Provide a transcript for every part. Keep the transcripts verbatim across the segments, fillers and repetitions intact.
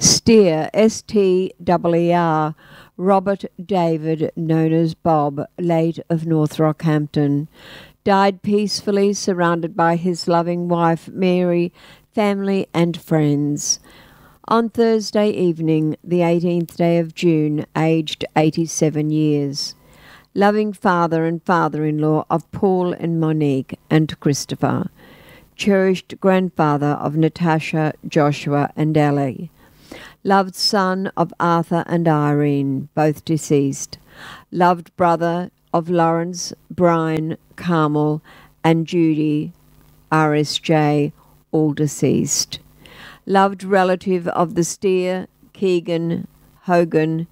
Steer, S T E E R, Robert David, known as Bob, late of North Rockhampton, died peacefully surrounded by his loving wife Mary, family and friends. On Thursday evening, the eighteenth day of June, aged eighty-seven years. Loving father and father-in-law of Paul and Monique and Christopher. Cherished grandfather of Natasha, Joshua and Ellie. Loved son of Arthur and Irene, both deceased. Loved brother of Lawrence, Brian, Carmel and Judy, R S J, all deceased. Loved relative of the Steer, Keegan, Hogan,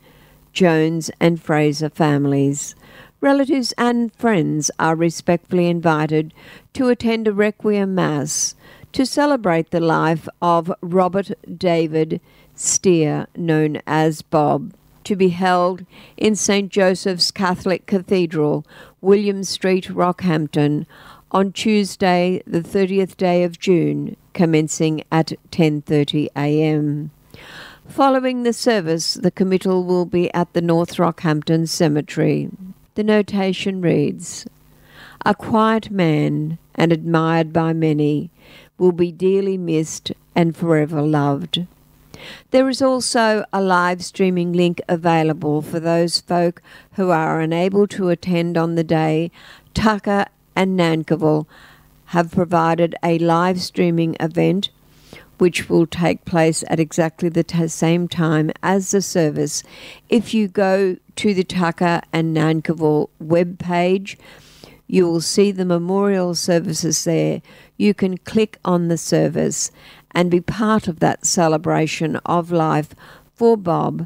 Jones and Fraser families. Relatives and friends are respectfully invited to attend a Requiem Mass to celebrate the life of Robert David Steer, known as Bob, to be held in Saint Joseph's Catholic Cathedral, William Street, Rockhampton, on Tuesday, the thirtieth day of June, commencing at ten thirty a m Following the service, the committal will be at the North Rockhampton Cemetery. The notation reads, "A quiet man and admired by many, will be dearly missed and forever loved." There is also a live streaming link available for those folk who are unable to attend on the day. Tucker and Nankivell have provided a live streaming event which will take place at exactly the t- same time as the service. If you go to the Tucker and Nankivell webpage, you will see the memorial services there. You can click on the service and be part of that celebration of life for Bob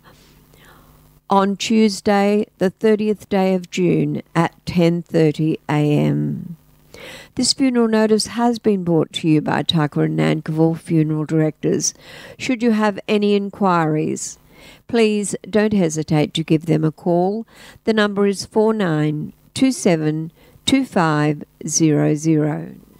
on Tuesday, the thirtieth day of June at ten thirty a m This funeral notice has been brought to you by Tucker and Nankivell Funeral Directors. Should you have any inquiries, please don't hesitate to give them a call. The number is four nine two seven two five zero zero.